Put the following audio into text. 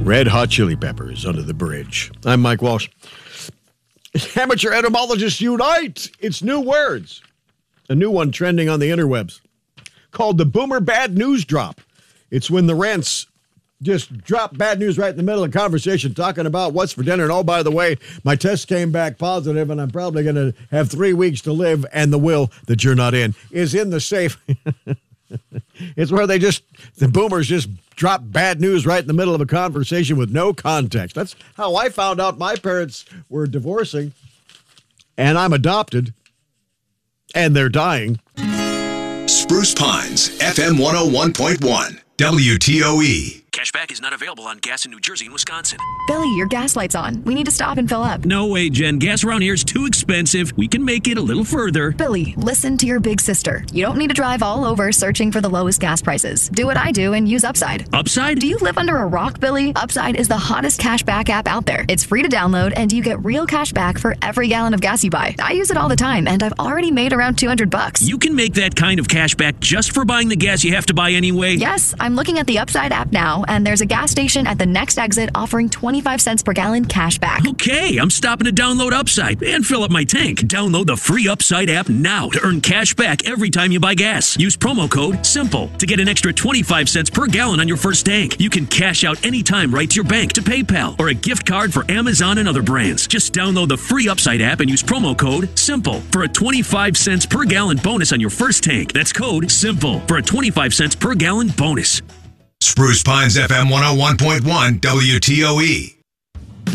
Red Hot Chili Peppers, Under the Bridge. I'm Mike Walsh. Amateur etymologists unite! It's new words. A new one trending on the interwebs called the Boomer Bad News Drop. It's when the rants just drop bad news right in the middle of the conversation talking about what's for dinner. And oh, by the way, my test came back positive and I'm probably going to have 3 weeks to live, and the will that you're not in is in the safe. It's where the boomers just drop bad news right in the middle of a conversation with no context. That's how I found out my parents were divorcing and I'm adopted and they're dying. Spruce Pines, FM 101.1, WTOE. Cashback is not available on gas in New Jersey and Wisconsin. Billy, your gas light's on. We need to stop and fill up. No way, Jen. Gas around here is too expensive. We can make it a little further. Billy, listen to your big sister. You don't need to drive all over searching for the lowest gas prices. Do what I do and use Upside. Upside? Do you live under a rock, Billy? Upside is the hottest cashback app out there. It's free to download, and you get real cash back for every gallon of gas you buy. I use it all the time, and I've already made around $200. You can make that kind of cash back just for buying the gas you have to buy anyway? Yes, I'm looking at the Upside app now, and there's a gas station at the next exit offering 25 cents per gallon cash back. Okay, I'm stopping to download Upside and fill up my tank. Download the free Upside app now to earn cash back every time you buy gas. Use promo code SIMPLE to get an extra 25 cents per gallon on your first tank. You can cash out anytime right to your bank, to PayPal, or a gift card for Amazon and other brands. Just download the free Upside app and use promo code SIMPLE for a 25 cents per gallon bonus on your first tank. That's code SIMPLE for a 25 cents per gallon bonus. Spruce Pines, FM 101.1, WTOE.